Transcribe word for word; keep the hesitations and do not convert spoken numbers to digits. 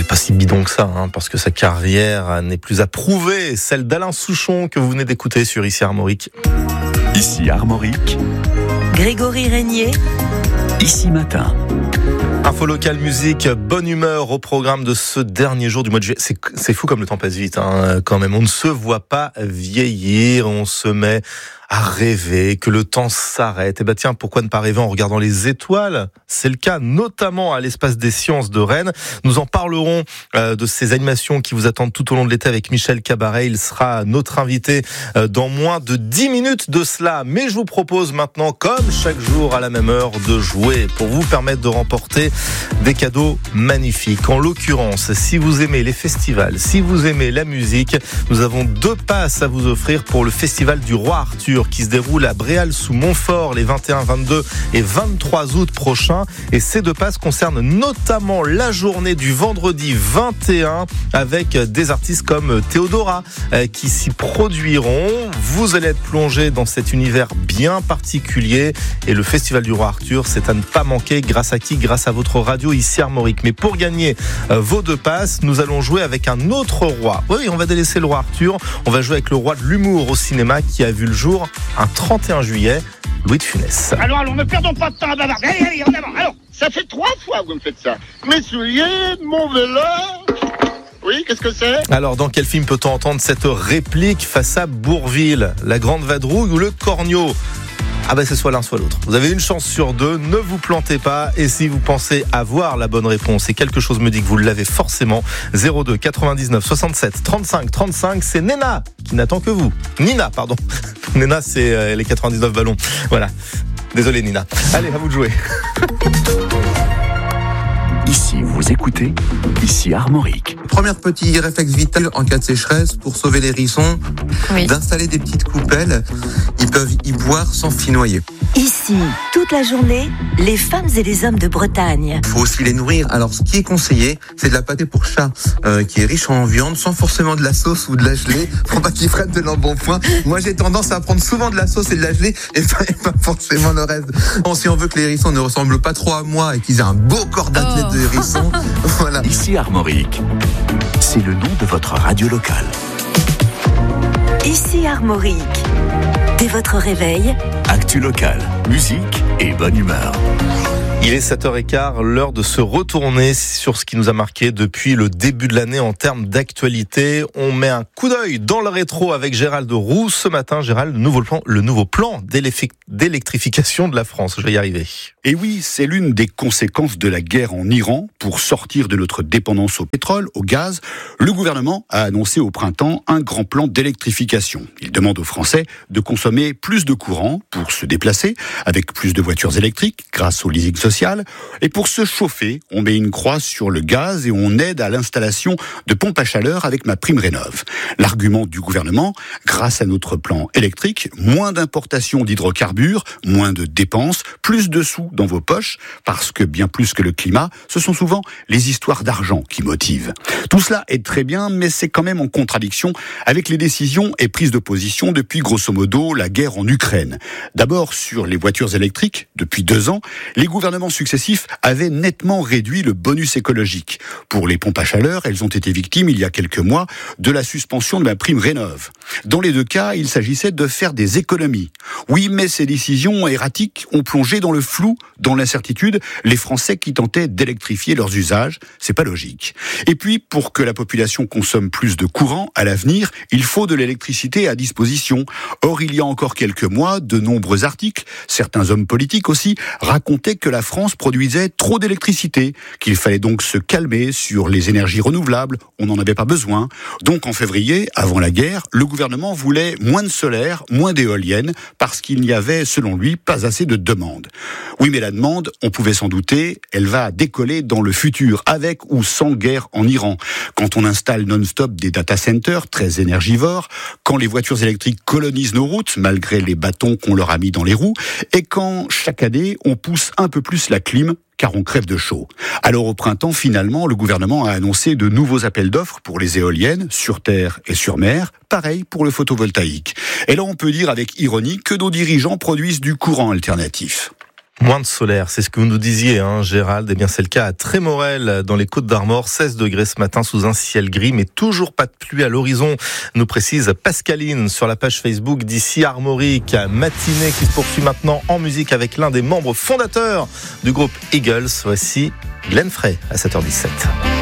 pas si bidon que ça, hein, parce que sa carrière n'est plus à prouver. Celle d'Alain Souchon que vous venez d'écouter sur Ici Armorique. Ici Armorique. Grégory Régnier. Ici Matin. Info locale, musique, bonne humeur au programme de ce dernier jour du mois de juillet. C'est, c'est fou comme le temps passe vite, hein, quand même. On ne se voit pas vieillir, on se met à rêver que le temps s'arrête. Et ben tiens, pourquoi ne pas rêver en regardant les étoiles ? C'est le cas notamment à l'Espace des Sciences de Rennes. Nous en parlerons euh, de ces animations qui vous attendent tout au long de l'été avec Michel Cabaret. Il sera notre invité euh, dans moins de dix minutes de cela. Mais je vous propose maintenant, comme chaque jour à la même heure, de jouer pour vous permettre de remporter des cadeaux magnifiques. En l'occurrence, si vous aimez les festivals, si vous aimez la musique, nous avons deux passes à vous offrir pour le Festival du Roi Arthur qui se déroule à Bréal-sous-Montfort les vingt et un, vingt-deux et vingt-trois août prochains. Et ces deux passes concernent notamment la journée du vendredi vingt et un avec des artistes comme Théodora qui s'y produiront. Vous allez être plongé dans cet univers bien particulier et le Festival du Roi Arthur, c'est à ne pas manquer. Grâce à qui ? Grâce à votre radio Ici Armorique. Mais pour gagner vos deux passes, nous allons jouer avec un autre roi. Oui, on va délaisser le Roi Arthur. On va jouer avec le roi de l'humour au cinéma qui a vu le jour un trente et un juillet, Louis de Funès. Alors, allons, ne perdons pas de temps à bavarder. Allez, allez, en avant. Alors, ça fait trois fois que vous me faites ça. Mes souliers, mon vélo. Oui, qu'est-ce que c'est ? Alors, dans quel film peut-on entendre cette réplique face à Bourvil ? La Grande Vadrouille ou le Cornio ? Ah ben c'est soit l'un soit l'autre. Vous avez une chance sur deux, ne vous plantez pas. Et si vous pensez avoir la bonne réponse et quelque chose me dit que vous l'avez forcément, zéro deux quatre-vingt-dix-neuf soixante-sept trente-cinq trente-cinq, c'est Nena qui n'attend que vous. Nina, pardon. Nena, c'est euh, les quatre-vingt-dix-neuf ballons. Voilà. Désolé Nina. Allez, à vous de jouer. Ici, vous écoutez Ici Armorique. Premier petit réflexe vital en cas de sécheresse pour sauver les hérissons, oui. D'installer des petites coupelles. Ils peuvent y boire sans s'y noyer. Ici, toute la journée, les femmes et les hommes de Bretagne. Il faut aussi les nourrir. Alors, ce qui est conseillé, c'est de la pâtée pour chat euh, qui est riche en viande, sans forcément de la sauce ou de la gelée. Faut pas qu'ils prennent de l'embonpoint. Moi, j'ai tendance à prendre souvent de la sauce et de la gelée et pas, et pas forcément le reste. Bon, si on veut que les hérissons ne ressemblent pas trop à moi et qu'ils aient un beau corps d'athlète oh. de hérisson, voilà. Ici Armorique, c'est le nom de votre radio locale. Ici Armorique. Dès votre réveil, actu locale, musique et bonne humeur. Il est sept heures quinze, l'heure de se retourner sur ce qui nous a marqué depuis le début de l'année en termes d'actualité. On met un coup d'œil dans le rétro avec Gérald Roux. Ce matin, Gérald, le nouveau plan, le nouveau plan d'électrification de la France. Je vais y arriver. Et oui, c'est l'une des conséquences de la guerre en Iran. Pour sortir de notre dépendance au pétrole, au gaz, le gouvernement a annoncé au printemps un grand plan d'électrification. Il demande aux Français de consommer plus de courant pour se déplacer, avec plus de voitures électriques grâce au leasing social. Et pour se chauffer, on met une croix sur le gaz et on aide à l'installation de pompes à chaleur avec ma prime Rénov'. L'argument du gouvernement, grâce à notre plan électrique, moins d'importation d'hydrocarbures, moins de dépenses, plus de sous dans vos poches, parce que bien plus que le climat, ce sont souvent les histoires d'argent qui motivent. Tout cela est très bien, mais c'est quand même en contradiction avec les décisions et prises de position depuis grosso modo la guerre en Ukraine. D'abord sur les voitures électriques, depuis deux ans, les gouvernements successifs avaient nettement réduit le bonus écologique. Pour les pompes à chaleur, elles ont été victimes il y a quelques mois de la suspension de la prime Rénov'. Dans les deux cas, il s'agissait de faire des économies. Oui, mais ces décisions erratiques ont plongé dans le flou, dans l'incertitude, les Français qui tentaient d'électrifier leurs usages. C'est pas logique. Et puis, pour que la population consomme plus de courant à l'avenir, il faut de l'électricité à disposition. Or, il y a encore quelques mois, de nombreux articles, certains hommes politiques aussi, racontaient que la France produisait trop d'électricité, qu'il fallait donc se calmer sur les énergies renouvelables, on n'en avait pas besoin. Donc en février, avant la guerre, le gouvernement voulait moins de solaire, moins d'éoliennes, parce qu'il n'y avait, selon lui, pas assez de demande. Oui, mais la demande, on pouvait s'en douter, elle va décoller dans le futur, avec ou sans guerre en Iran. Quand on installe non-stop des data centers très énergivores, quand les voitures électriques colonisent nos routes, malgré les bâtons qu'on leur a mis dans les roues, et quand, chaque année, on pousse un peu plus la clim, car on crève de chaud. Alors au printemps, finalement, le gouvernement a annoncé de nouveaux appels d'offres pour les éoliennes, sur terre et sur mer, pareil pour le photovoltaïque. Et là, on peut dire avec ironie que nos dirigeants produisent du courant alternatif. Moins de solaire, c'est ce que vous nous disiez, hein, Gérald. Eh bien, c'est le cas à Trémorel, dans les Côtes-d'Armor. seize degrés ce matin sous un ciel gris, mais toujours pas de pluie à l'horizon, nous précise Pascaline sur la page Facebook d'ici Armorique. Matinée qui se poursuit maintenant en musique avec l'un des membres fondateurs du groupe Eagles. Voici Glenn Frey à sept heures dix-sept.